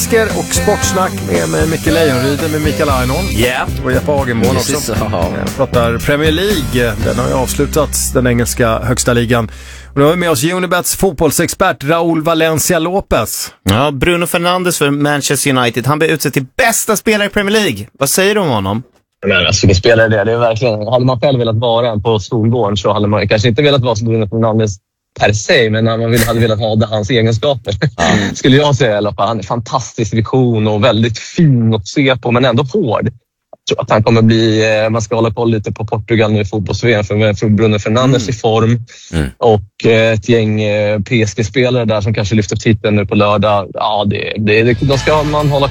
Balasker och Sportsnack med mig Micke Lejonryd med Mikael Arnon. Och Jeppe Hagenborn också. Jag pratar Premier League. Den har ju avslutats, den engelska högsta ligan. Och nu har vi med oss Unibets fotbollsexpert Raúl Valencia Lopez. Ja, Bruno Fernandes för Manchester United. Han blir utsedd till bästa spelare i Premier League. Vad säger du om honom? Men alltså, vilken spelare det är. Det är verkligen, hade man själv velat vara på skolgården så hade man kanske inte velat vara som Bruno Fernandes per se, men man hade velat ha hans egenskaper. Skulle jag säga i alla fall. Han är fantastisk vision och väldigt fin att se på, men ändå hård. Jag tror att han kommer bli, man ska hålla koll lite på Portugal nu i fotbolls-VM för Bruno Fernandes i form. Och ett gäng PSG-spelare där som kanske lyfter titeln nu på lördag. Ja, då ska man hålla